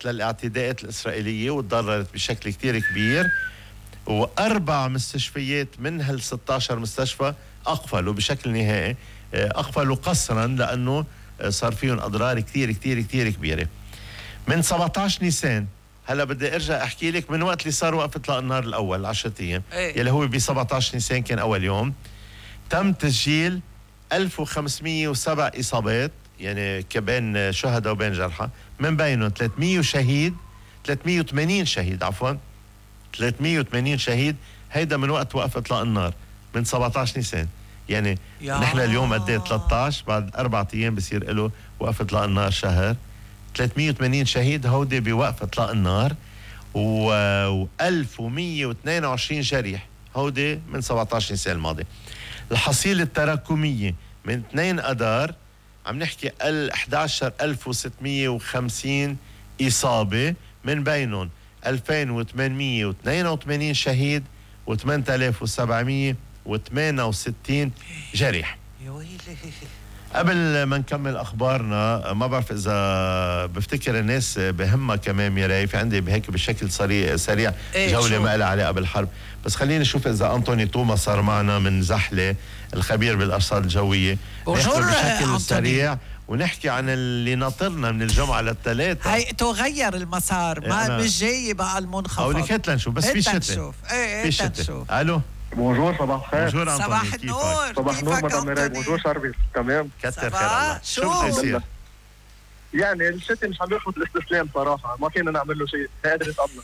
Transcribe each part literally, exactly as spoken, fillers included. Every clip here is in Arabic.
للاعتداءات الإسرائيلية وتضررت بشكل كتير كبير، وأربع مستشفيات من هال ستة عشر مستشفى أقفلوا بشكل نهائي، أقفلوا قسرا لأنه صار فيهم أضرار كتير كتير كتير كبيرة. من سبعة عشر نيسان هلا بدي ارجع احكي لك من وقت اللي صار وقف اطلاق النار الاول عشرة ايام ايه. يلي هو ب سبعة عشر نيسان كان اول يوم، تم تسجيل ألف وخمسمية وسبعة اصابات، يعني كبين شهداء وبين جرحى، من بينهم ثلاثمية شهيد ثلاثمية وثمانين شهيد عفوا ثلاثمية وثمانين شهيد. هيدا من وقت وقف اطلاق النار من سبعة عشر نيسان. يعني نحن اليوم قد ايه ثلاثة عشر، بعد أربعة ايام بصير له وقف اطلاق النار شهر. ثلاثمية وثمانين شهيد هودي بوقف اطلاق النار، و ألف ومية واثنين وعشرين جريح هودي من سبعة عشر نيسان الماضي. الحصيلة التراكمية من اثنين أدار عم نحكي أحد عشر ألف وستمية وخمسين إصابة، من بينهم ألفين وثمانمية واثنين وثمانين شهيد وثمانية آلاف وسبعمية وثمانية وستين جريح. يا ويلي. قبل ما نكمل اخبارنا، ما بعرف اذا بفتكر الناس بهمها كمان ميراي، في عندي بهيك بشكل سريع سريع ايه جوله ما لها علاقه بالحرب، بس خلينا نشوف اذا انطوني توما صار معنا من زحله، الخبير بالارصاد الجويه، نحكي بشكل سريع ونحكي عن اللي ناطرنا من الجمعه للثلاثاء. هيئته غير المسار، ما مش جاي بقى المنخفض. او نكت لنشوف بس في شتاء. ايه في شتاء. الو بونجور، صباح الخير. بونجور صباح النور. صباح النور مدام ميراي. بونجور شربي. تمام كتر خير الله. شو بده يصير؟ يعني الشتاء مش عم ياخذ الاستسلام صراحه، ما فينا نعمل له شيء، هي قدرت الله.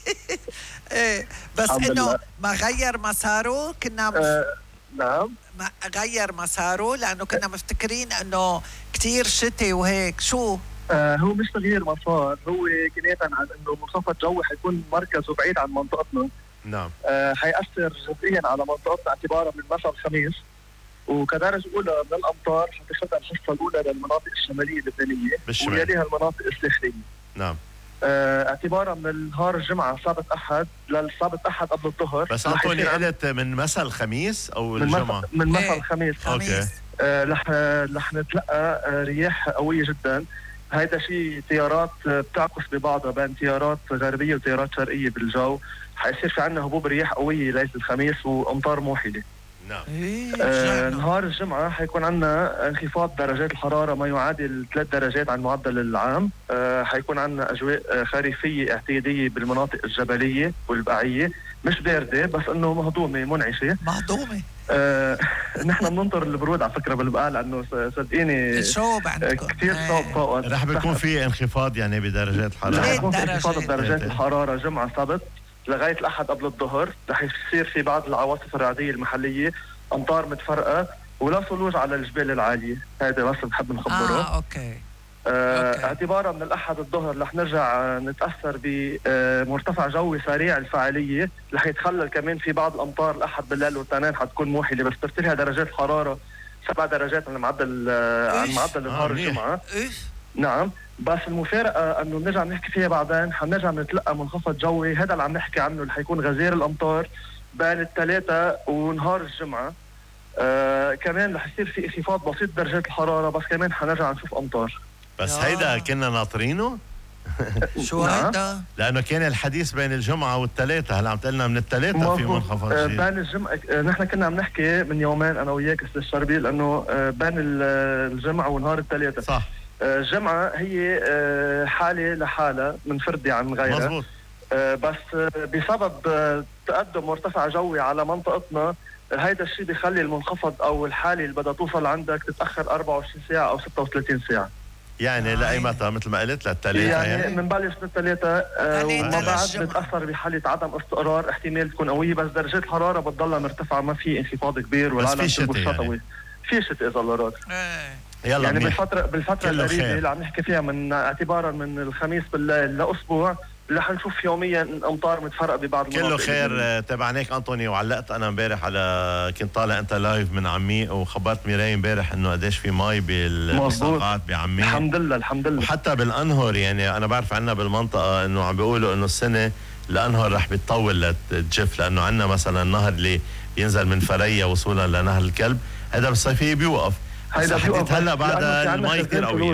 ايه بس انه ما غير مساره. كنا آه نعم ما غير مساره لانه كنا مفتكرين انه كتير شتي وهيك. شو آه هو مش تغيير مسار، هو كناية عن انه منخفض جوي حيكون مركزه بعيد عن منطقتنا. نعم. آه حيأثر جزئيا على منطقتنا اعتبارا من مساء الخميس، وكدرجة أولى من الأمطار حتشهدها الحصة الأولى للمناطق الشمالية اللبنانية ويليها المناطق الساحلية. نعم. آه اعتبارا من نهار الجمعة سبت أحد للسبت أحد قبل الظهر. بس أنطوني قلت من مساء الخميس أو من الجمعة؟ من مساء الخميس. أوكي. آه رح رح نتلقى آه رياح قوية جدا. هيدا شيء تيارات بتعكس ببعضها بين تيارات غربية وتيارات شرقية بالجو. حيصير في عنا هبوب رياح قوية ليلة الخميس وأمطار موحدة. نعم. آه نهار الجمعة حيكون عنا انخفاض درجات الحرارة ما يعادل ثلاث درجات عن المعدل العام. آه حيكون عنا أجواء خريفية اعتيادية بالمناطق الجبلية والبقعية، مش باردة بس إنه مهضومة منعشة. مهضومة. آه نحن بننطر البرود على فكرة بالبقاع، لأنه صدقيني الشوب عندكم كثير صوب فوق. رح بيكون في انخفاض يعني بدرجات الحرارة. رح يكون في انخفاض بدرجات الحرارة جمعة سبت لغاية الأحد قبل الظهر. رح يصير في بعض العواصف الرعدية المحلية، أمطار متفرقة ولا صلوج على الجبال العالية. هذا بس بحب نخبره. آه أوكي. آه أوكي. اعتبارا من الأحد الظهر رح نرجع نتأثر بمرتفع جوي سريع الفعالية، رح يتخلل كمان في بعض الأمطار الأحد بالليل والتنين حتكون موحلة، بس ترتفع درجات الحرارة سبع درجات عن معدل عن معدل نهار الجمعة. نعم. بس المفارقة انه بنرجع نحكي فيها بعدين، حنرجع نتلقى منخفض جوي، هذا اللي عم نحكي عنه اللي حيكون غزير الامطار بين الثلاثاء ونهار الجمعة. آه كمان رح يصير في انخفاض بسيط درجات الحرارة، بس كمان حنرجع نشوف امطار. بس هيدا كنا ناطرينه؟ شو هيدا؟ لانه كان الحديث بين الجمعة والثلاثاء، هلا عم تقلنا من الثلاثاء في منخفض آه بين الجمعة. آه نحن كنا عم نحكي من يومين انا وياك استاذ شربي، لانه آه بين الجمعة ونهار الثلاثاء. صح. الجمعة هي حالة لحالة منفردة عن غيرها. مزبوط. بس بسبب تقدم مرتفع جوي على منطقتنا، هيدا الشيء بيخلي المنخفض او الحالة اللي بدها توصل عندك تتأخر أربعة وعشرين ساعة او ستة وثلاثين ساعة. يعني لأي متى مثل ما قلت للثلاثة؟ يعني, يعني بنبلش بالثلاثة وما بعد بتأثر بحالة عدم استقرار، احتمال تكون قوية، بس درجات الحرارة بتضلها مرتفعة، ما في انخفاض كبير والعالم تلبس شتوي. في شتاء إذا الله راد. يلا يعني منيح. بالفترة بالفترة القريبة اللي عم نحكي فيها من اعتبارا من الخميس بالليل لأسبوع رح نشوف يوميا امطار متفرقه ببعض المناطق. كله خير. تابعناك انطوني، وعلقت انا امبارح على كنت طالع انت لايف من عميق، وخبرت ميراي امبارح انه قديش في مي بالمساقات بعميق. الحمد لله الحمد لله. وحتى بالانهر، يعني انا بعرف عنا بالمنطقه انه عم بيقولوا انه السنه الانهر رح بتطول لتجف، لانه عنا مثلا النهر اللي بينزل من فريا وصولا لنهر الكلب هذا بالصيفيه بيوقف. هيدا حديت هلا بعد المي كثير قويه.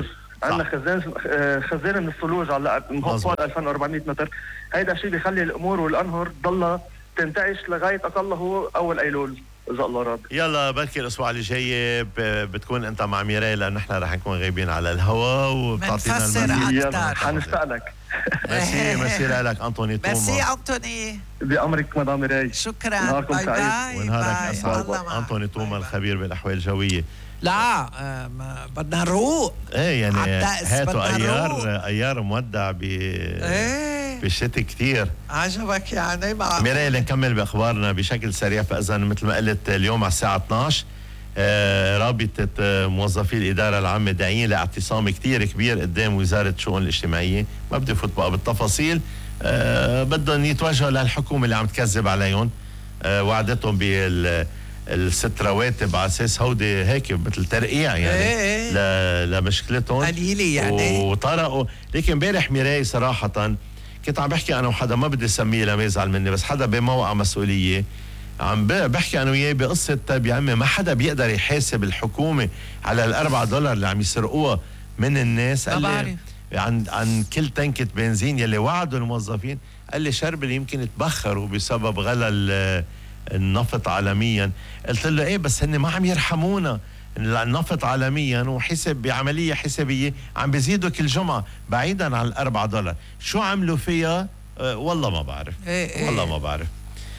عندنا خزان خزان من الثلوج على فوق ألفين وأربعمية متر. هيدا الشيء بيخلي الامور والانهر تضلها تنتعش لغايه اقله اول ايلول اذا الله راد. يلا بركي الاسبوع اللي جاي بتكون انت مع ميراي، لانه نحن رح نكون غايبين على الهواء وبتعطينا المزيد. حنستقلك. ميرسي ميرسي لك انطوني توما. ميرسي انطوني. بامرك مدام ميراي. شكرا. باي باي. ونهارك اسعد. انطوني توما الخبير بالاحوال الجويه. لا آه بدنا نروق. ايه يعني هاتوا ايار ايار مودع ب ايه بالشتي كثير. عجبك يعني مع ميراي لنكمل باخبارنا بشكل سريع. فاذا مثل ما قلت اليوم على الساعه اثنعش آه رابطه موظفي الاداره العامه داعيين لاعتصام كثير كبير قدام وزاره الشؤون الاجتماعيه. ما بدي فوت بقى بالتفاصيل. آه بدهم يتوجهوا للحكومه اللي عم تكذب عليهم. آه وعدتهم بال الست رواتب على اساس هودي هيك مثل ترقيع يعني ايه ايه لمشكلتهم قليله يعني. وطرقوا. لكن امبارح ميراي صراحه كنت عم بحكي انا وحدا ما بدي اسميه لما يزعل مني، بس حدا بموقع مسؤوليه عم بحكي انا وياه بقصه. طيب يا عمي ما حدا بيقدر يحاسب الحكومه على الأربعة دولار اللي عم يسرقوها من الناس. قال لي عن عن كل تنكه بنزين يلي وعدوا الموظفين. قال لي شربل يمكن تبخروا بسبب غلى النفط عالميا. قلت له ايه بس هن ما عم يرحمونا. النفط عالميا وحسب بعمليه حسابيه عم بيزيدوا كل جمعه بعيدا عن الأربعة دولار. شو عملوا فيها؟ أه والله ما بعرف. إيه والله ما بعرف.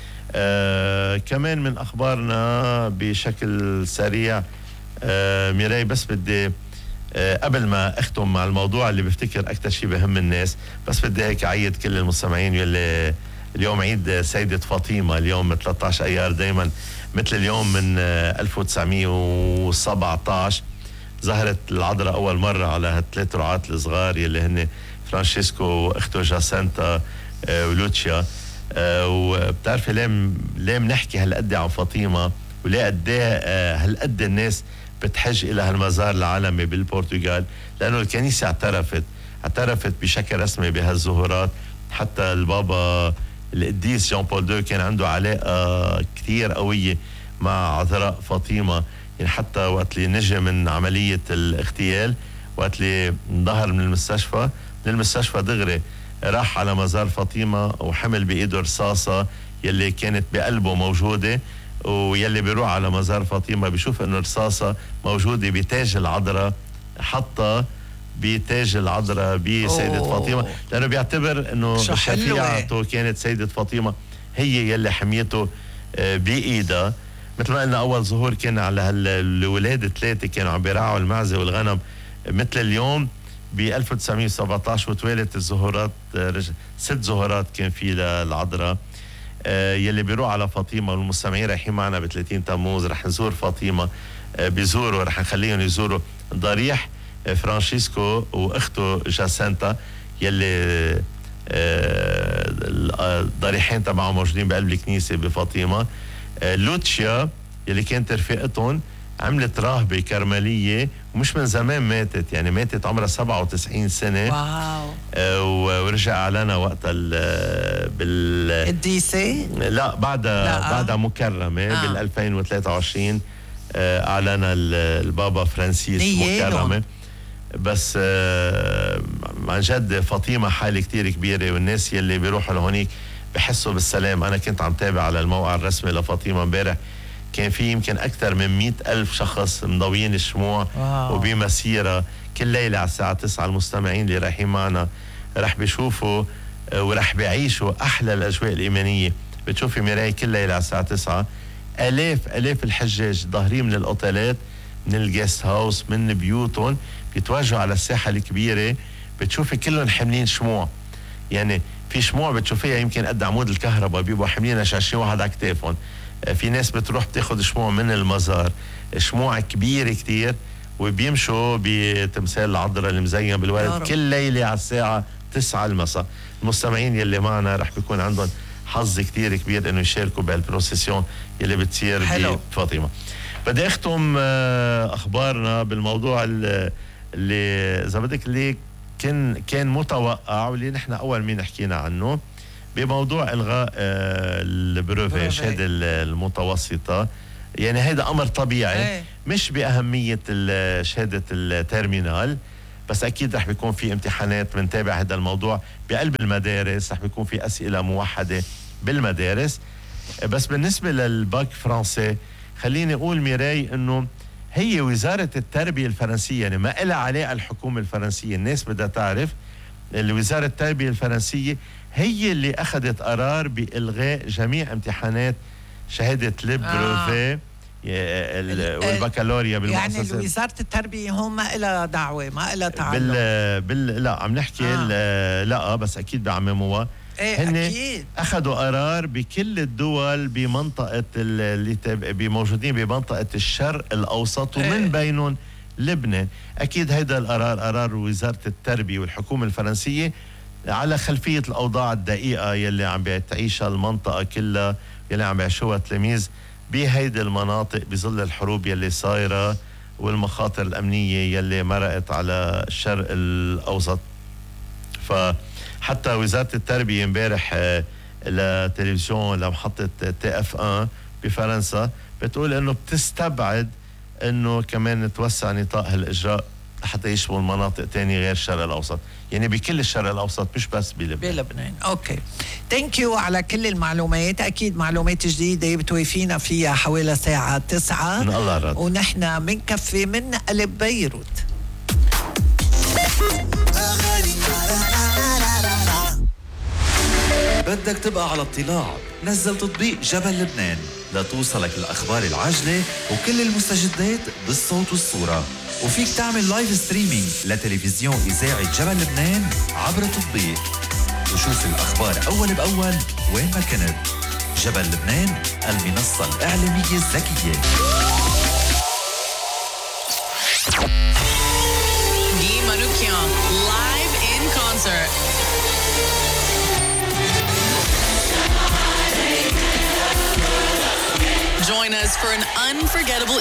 أه كمان من اخبارنا بشكل سريع أه ميراي بس بدي أه قبل ما اختم مع الموضوع اللي بفتكر اكثر شيء بهم الناس، بس بدي هيك اعيد كل المستمعين يلي اليوم عيد سيدة فاطمة. اليوم ثلاثة عشر ايار دايما مثل اليوم من ألف وتسعمية وسبعة عشر ظهرت العذراء اول مرة على هالثلاث رعاة الصغار يلي هن فرانشيسكو واخته جاسنتا ولوتشيا. وبتعرفي ليه ليه بنحكي هالقد عن فاطمة وليه قد ايه هالقد الناس بتحج الى هالمزار العالمي بالبرتغال؟ لانه الكنيسة اعترفت اعترفت بشكل رسمي بهالظهورات. حتى البابا القديس جان بول دو كان عنده علاقة كثير قوية مع عذراء فاطمة. يعني حتى وقت اللي نجي من عملية الاغتيال، وقت اللي انظهر من المستشفى من المستشفى دغري راح على مزار فاطمة وحمل بإيده رصاصة يلي كانت بقلبه موجودة. ويلي بيروح على مزار فاطمة بيشوف انه رصاصة موجودة بتاج العذراء، حتى بتاج العذراء بسيدة فاطمة، لأنه بيعتبر أنه شفيعته كانت سيدة فاطمة هي يلي حميته بإيدها. مثل ما قلنا أول ظهور كان على الولاد ثلاثة كانوا عم بيراعوا المعزة والغنم مثل اليوم ب ألف وتسعمية وسبعة عشر، وتوالت الظهورات ست ظهورات كان في للعذراء. يلي بيروح على فاطمة والمستمعين رايحين معنا ب ثلاثين تموز رح نزور فاطمة. بيزوروا رح نخليهم يزوروا ضريح فرانشيسكو واخته جاسنتا يلي الضريحين تبعهم موجودين بقلب الكنيسه بفاطمه. لوتشيا يلي كانت رفيقتهم عملت راهبه كرمليه ومش من زمان ماتت، يعني ماتت عمرها سبعة وتسعين سنه. واو. ورجع اعلنها وقتها بال الديسي لا بعدها بعدها مكرمه آه. بال ألفين وثلاثة وعشرين اعلنها البابا فرانسيس مكرمه. بس آه عن جد فاطمة حالة كتير كبيرة، والناس يلي بيروحوا لهونيك بحسوا بالسلام. أنا كنت عم تابع على الموقع الرسمي لفاطمة امبارح، كان في يمكن أكثر من مئة ألف شخص مضويين الشموع واو. وبمسيرة كل ليلة على الساعة تسعة. المستمعين اللي رايحين معنا رح بيشوفوا ورح بيعيشوا أحلى الأجواء الإيمانية. بتشوفي ميراي كل ليلة على الساعة تسعة آلاف آلاف الحجاج ظاهرين من الأوتيلات من الجيست هاوس من بيوتهم بيتوجهوا على الساحة الكبيرة. بتشوفي كلهم حاملين شموع، يعني في شموع بتشوفيها يمكن قد عمود الكهرباء بيبقوا حاملينها عشرين واحد على كتافهم. في ناس بتروح بتاخد شموع من المزار، شموع كبيرة كتير، وبيمشوا بتمثال العذراء المزين بالورد كل ليلة على الساعة تسعة المساء. المستمعين يلي معنا رح بيكون عندهم حظ كتير كبير انه يشاركوا بهالبروسيسيون يلي بتصير بفاطمة. بدي اختم اخبارنا بالموضوع اللي اذا بدك اللي كان كان متوقع واللي نحن اول مين حكينا عنه بموضوع الغاء البروفي شهاده المتوسطه. يعني هيدا امر طبيعي، مش باهميه شهاده الترمينال، بس أكيد رح بيكون في امتحانات بنتابع هذا الموضوع بقلب المدارس، رح بيكون في أسئلة موحدة بالمدارس. بس بالنسبة للباك فرنسي خليني أقول ميراي أنه هي وزارة التربية الفرنسية، يعني ما إلها علاقة الحكومة الفرنسية. الناس بدها تعرف وزارة التربية الفرنسية هي اللي أخذت قرار بإلغاء جميع امتحانات شهادة البروفي آه. والبكالوريا بالمؤسسة. يعني وزارة التربية هم ما إلها دعوة، ما إلها تعلق بال... بال... لا عم نحكي آه. لا بس أكيد بعمموها. ايه هن أكيد أخذوا قرار بكل الدول بمنطقة اللي تب... موجودين بمنطقة الشرق الأوسط ومن ايه. بينهم لبنان. أكيد هيدا القرار قرار وزارة التربية والحكومة الفرنسية على خلفية الأوضاع الدقيقة يلي عم بتعيشها المنطقة كلها، يلي عم بيعيشوها التلاميذ بهيدي المناطق بظل الحروب يلي صايرة والمخاطر الأمنية يلي مرقت على الشرق الأوسط. فحتى وزارة التربية امبارح لتلفزيون لمحطة تي اف واحد بفرنسا بتقول انه بتستبعد انه كمان توسع نطاق هالاجراء حتى يشمل مناطق تانية غير الشرق الاوسط، يعني بكل الشرق الاوسط مش بس بلبنان. بلبنان. اوكي، ثانك يو على كل المعلومات، اكيد معلومات جديده بتوافينا فيها حوالي ساعه تسعة من الله رد. ونحن منكفي من قلب بيروت. بدك تبقى على اطلاع؟ نزل تطبيق جبل لبنان لتوصلك الأخبار العاجلة وكل المستجدات بالصوت والصورة، وفيك تعمل لايف ستريمينج لتلفزيون إذاعة جبل لبنان عبر التطبيق وشوف الأخبار أول بأول وين ما كنت. جبل لبنان، المنصة الإعلامية الذكية. Guy Manoukian, live in concert. Join us for an unforgettable